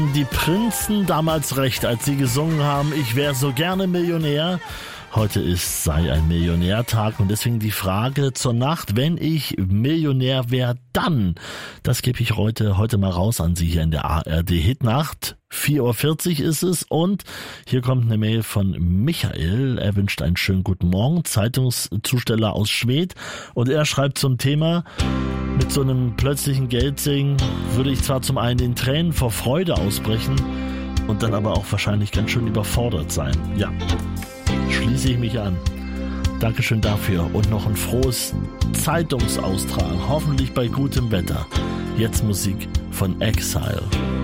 Die Prinzen damals recht, als sie gesungen haben, ich wäre so gerne Millionär. Heute ist Sei ein Millionärtag und deswegen die Frage zur Nacht, wenn ich Millionär wäre, dann. Das gebe ich heute mal raus an Sie hier in der ARD Hitnacht. 4:40 Uhr ist es und hier kommt eine Mail von Michael. Er wünscht einen schönen guten Morgen, Zeitungszusteller aus Schwedt und er schreibt zum Thema: Mit so einem plötzlichen Geldsegen würde ich zwar zum einen in Tränen vor Freude ausbrechen und dann aber auch wahrscheinlich ganz schön überfordert sein. Ja, schließe ich mich an. Dankeschön dafür und noch ein frohes Zeitungsaustragen, hoffentlich bei gutem Wetter. Jetzt Musik von Exile.